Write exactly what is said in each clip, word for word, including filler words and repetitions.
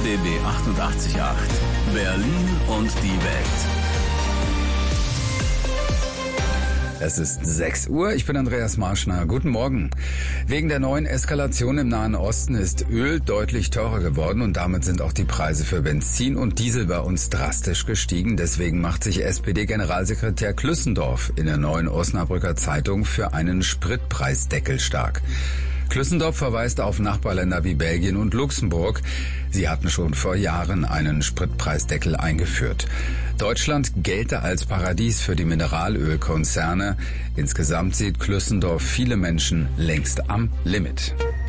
B B achtundachtzig Komma acht. Berlin und die Welt. Es ist sechs Uhr, ich bin Andreas Marschner. Guten Morgen. Wegen der neuen Eskalation im Nahen Osten ist Öl deutlich teurer geworden und damit sind auch die Preise für Benzin und Diesel bei uns drastisch gestiegen. Deswegen macht sich S P D-Generalsekretär Klüssendorf in der Neuen Osnabrücker Zeitung für einen Spritpreisdeckel stark. Klüssendorf verweist auf Nachbarländer wie Belgien und Luxemburg. Sie hatten schon vor Jahren einen Spritpreisdeckel eingeführt. Deutschland gelte als Paradies für die Mineralölkonzerne. Insgesamt sieht Klüssendorf viele Menschen längst am Limit.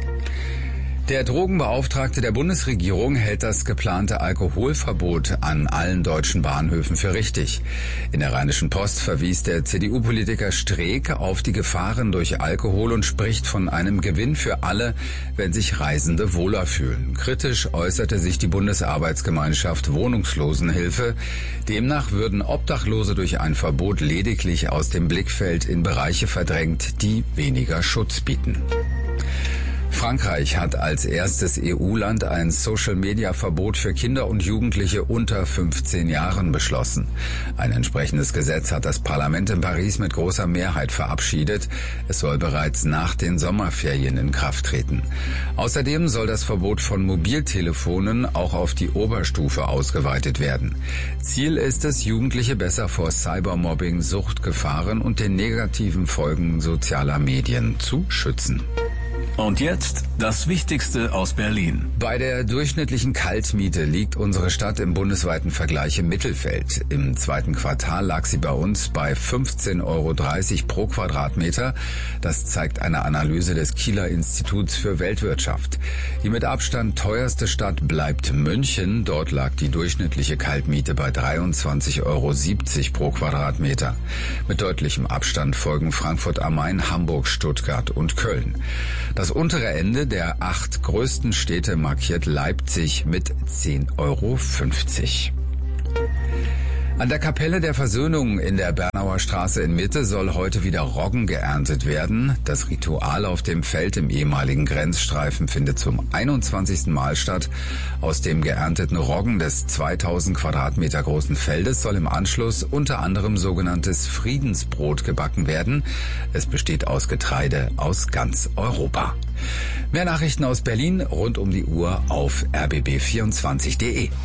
Der Drogenbeauftragte der Bundesregierung hält das geplante Alkoholverbot an allen deutschen Bahnhöfen für richtig. In der Rheinischen Post verwies der C D U-Politiker Streeck auf die Gefahren durch Alkohol und spricht von einem Gewinn für alle, wenn sich Reisende wohler fühlen. Kritisch äußerte sich die Bundesarbeitsgemeinschaft Wohnungslosenhilfe. Demnach würden Obdachlose durch ein Verbot lediglich aus dem Blickfeld in Bereiche verdrängt, die weniger Schutz bieten. Frankreich hat als erstes E U-Land ein Social-Media-Verbot für Kinder und Jugendliche unter fünfzehn Jahren beschlossen. Ein entsprechendes Gesetz hat das Parlament in Paris mit großer Mehrheit verabschiedet. Es soll bereits nach den Sommerferien in Kraft treten. Außerdem soll das Verbot von Mobiltelefonen auch auf die Oberstufe ausgeweitet werden. Ziel ist es, Jugendliche besser vor Cybermobbing, Suchtgefahren und den negativen Folgen sozialer Medien zu schützen. Und jetzt das Wichtigste aus Berlin. Bei der durchschnittlichen Kaltmiete liegt unsere Stadt im bundesweiten Vergleich im Mittelfeld. Im zweiten Quartal lag sie bei uns bei fünfzehn Euro dreißig pro Quadratmeter. Das zeigt eine Analyse des Kieler Instituts für Weltwirtschaft. Die mit Abstand teuerste Stadt bleibt München. Dort lag die durchschnittliche Kaltmiete bei dreiundzwanzig Euro siebzig pro Quadratmeter. Mit deutlichem Abstand folgen Frankfurt am Main, Hamburg, Stuttgart und Köln. Das untere Ende der acht größten Städte markiert Leipzig mit zehn Euro fünfzig. An der Kapelle der Versöhnung in der Bernauer Straße in Mitte soll heute wieder Roggen geerntet werden. Das Ritual auf dem Feld im ehemaligen Grenzstreifen findet zum einundzwanzigsten Mal statt. Aus dem geernteten Roggen des zweitausend Quadratmeter großen Feldes soll im Anschluss unter anderem sogenanntes Friedensbrot gebacken werden. Es besteht aus Getreide aus ganz Europa. Mehr Nachrichten aus Berlin rund um die Uhr auf r b b vierundzwanzig punkt de.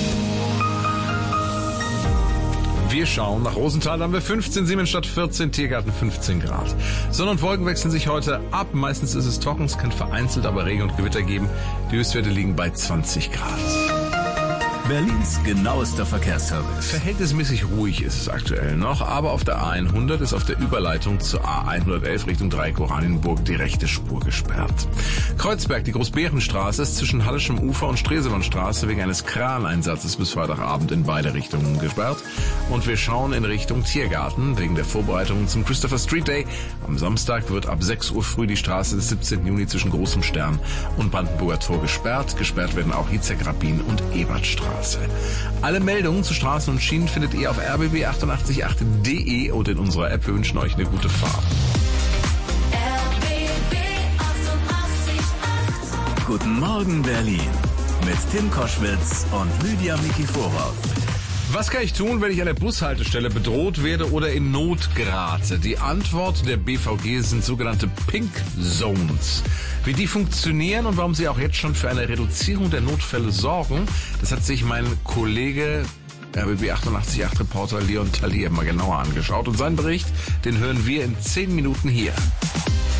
Wir schauen nach Rosenthal, da haben wir fünfzehn, Siemensstadt vierzehn, Tiergarten fünfzehn Grad. Sonne und Wolken wechseln sich heute ab. Meistens ist es trocken, es kann vereinzelt aber Regen und Gewitter geben. Die Höchstwerte liegen bei zwanzig Grad. Berlins genauester Verkehrsservice. Verhältnismäßig ruhig ist es aktuell noch, aber auf der A hundert ist auf der Überleitung zur A hundertelf Richtung Dreieck Oranienburg die rechte Spur gesperrt. Kreuzberg, die Großbärenstraße, ist zwischen Hallischem Ufer und Stresemannstraße wegen eines Kraneinsatzes bis Freitagabend in beide Richtungen gesperrt. Und wir schauen in Richtung Tiergarten wegen der Vorbereitungen zum Christopher Street Day. Am Samstag wird ab sechs Uhr früh die Straße des siebzehnten Juni zwischen Großem Stern und Brandenburger Tor gesperrt. Gesperrt werden auch Hitzek-Rabin und Ebertstraße. Alle Meldungen zu Straßen und Schienen findet ihr auf r b b achtundachtzig Komma acht punkt de und in unserer App. Wir wünschen euch eine gute Fahrt. R B B achtundachtzig Komma acht. Guten Morgen Berlin mit Tim Koschwitz und Lydia Mikiforov. Was kann ich tun, wenn ich an der Bushaltestelle bedroht werde oder in Not gerate? Die Antwort der B V G sind sogenannte Pink Zones. Wie die funktionieren und warum sie auch jetzt schon für eine Reduzierung der Notfälle sorgen, das hat sich mein Kollege R B B achtundachtzig Komma acht Reporter Leon Talier mal genauer angeschaut. Und seinen Bericht, den hören wir in zehn Minuten hier.